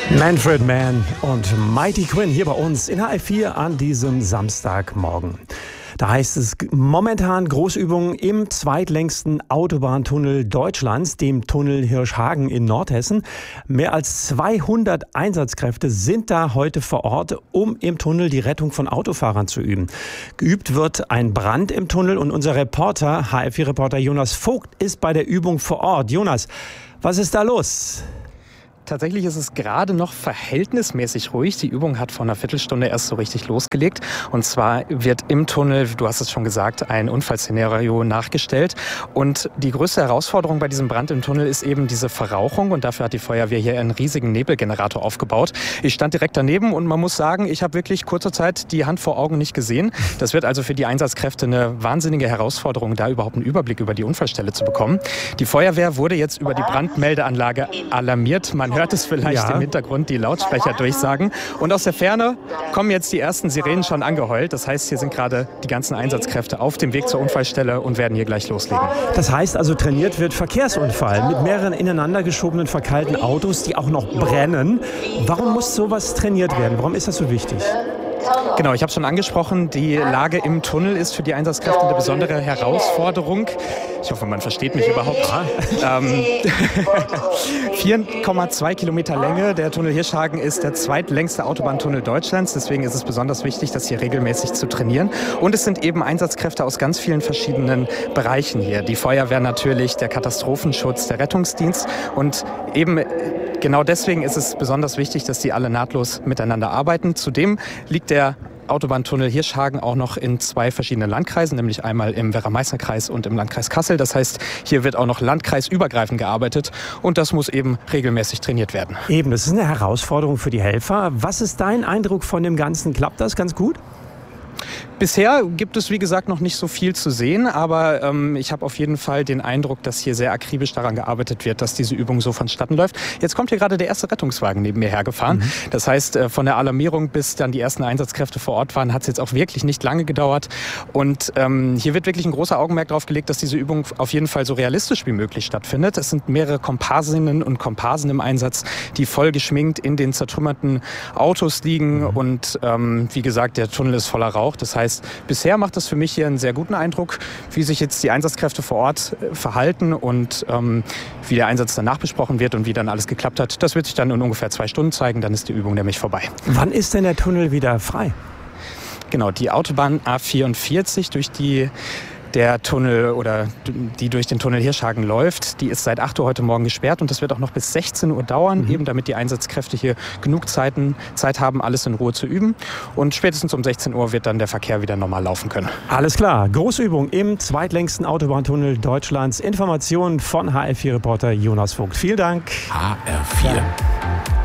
Manfred Mann und Mighty Quinn hier bei uns in HR4 an diesem Samstagmorgen. Da heißt es momentan Großübungen im zweitlängsten Autobahntunnel Deutschlands, dem Tunnel Hirschhagen in Nordhessen. Mehr als 200 Einsatzkräfte sind da heute vor Ort, um im Tunnel die Rettung von Autofahrern zu üben. Geübt wird ein Brand im Tunnel und unser Reporter, HR4-Reporter Jonas Vogt, ist bei der Übung vor Ort. Jonas, was ist da los? Tatsächlich ist es gerade noch verhältnismäßig ruhig. Die Übung hat vor einer Viertelstunde erst so richtig losgelegt. Und zwar wird im Tunnel, du hast es schon gesagt, ein Unfallszenario nachgestellt. Und die größte Herausforderung bei diesem Brand im Tunnel ist eben diese Verrauchung. Und dafür hat die Feuerwehr hier einen riesigen Nebelgenerator aufgebaut. Ich stand direkt daneben und man muss sagen, ich habe wirklich kurze Zeit die Hand vor Augen nicht gesehen. Das wird also für die Einsatzkräfte eine wahnsinnige Herausforderung, da überhaupt einen Überblick über die Unfallstelle zu bekommen. Die Feuerwehr wurde jetzt über die Brandmeldeanlage alarmiert. Man hört es vielleicht im Hintergrund, die Lautsprecher durchsagen. Und aus der Ferne kommen jetzt die ersten Sirenen schon angeheult. Das heißt, hier sind gerade die ganzen Einsatzkräfte auf dem Weg zur Unfallstelle und werden hier gleich loslegen. Das heißt also, trainiert wird Verkehrsunfall mit mehreren ineinander geschobenen, verkeilten Autos, die auch noch brennen. Warum muss sowas trainiert werden? Warum ist das so wichtig? Genau, ich habe es schon angesprochen, die Lage im Tunnel ist für die Einsatzkräfte eine besondere Herausforderung. Ich hoffe, man versteht mich überhaupt. 4,2 Kilometer Länge. Der Tunnel Hirschhagen ist der zweitlängste Autobahntunnel Deutschlands. Deswegen ist es besonders wichtig, das hier regelmäßig zu trainieren. Und es sind eben Einsatzkräfte aus ganz vielen verschiedenen Bereichen hier. Die Feuerwehr natürlich, der Katastrophenschutz, der Rettungsdienst. Und eben genau deswegen ist es besonders wichtig, dass die alle nahtlos miteinander arbeiten. Zudem liegt der Autobahntunnel Hirschhagen auch noch in zwei verschiedenen Landkreisen, nämlich einmal im Werra-Meißner-Kreis und im Landkreis Kassel. Das heißt, hier wird auch noch landkreisübergreifend gearbeitet und das muss eben regelmäßig trainiert werden. Eben, das ist eine Herausforderung für die Helfer. Was ist dein Eindruck von dem Ganzen? Klappt das ganz gut? Bisher gibt es, wie gesagt, noch nicht so viel zu sehen, aber ich habe auf jeden Fall den Eindruck, dass hier sehr akribisch daran gearbeitet wird, dass diese Übung so vonstatten läuft. Jetzt kommt hier gerade der erste Rettungswagen neben mir hergefahren. Das heißt, von der Alarmierung bis dann die ersten Einsatzkräfte vor Ort waren, hat es jetzt auch wirklich nicht lange gedauert. Und hier wird wirklich ein großer Augenmerk darauf gelegt, dass diese Übung auf jeden Fall so realistisch wie möglich stattfindet. Es sind mehrere Komparsinnen und Komparsen im Einsatz, die voll geschminkt in den zertrümmerten Autos liegen. Und wie gesagt, der Tunnel ist voller Rauch. Das heißt, bisher macht das für mich hier einen sehr guten Eindruck, wie sich jetzt die Einsatzkräfte vor Ort verhalten und wie der Einsatz danach besprochen wird und wie dann alles geklappt hat. Das wird sich dann in ungefähr 2 Stunden zeigen, dann ist die Übung nämlich vorbei. Wann ist denn der Tunnel wieder frei? Genau, die Autobahn A44, durch die der Tunnel oder die durch den Tunnel Hirschhagen läuft, die ist seit 8 Uhr heute Morgen gesperrt und das wird auch noch bis 16 Uhr dauern, eben damit die Einsatzkräfte hier genug Zeit haben, alles in Ruhe zu üben. Und spätestens um 16 Uhr wird dann der Verkehr wieder normal laufen können. Alles klar. Großübung im zweitlängsten Autobahntunnel Deutschlands. Informationen von HR4-Reporter Jonas Vogt. Vielen Dank. HR4.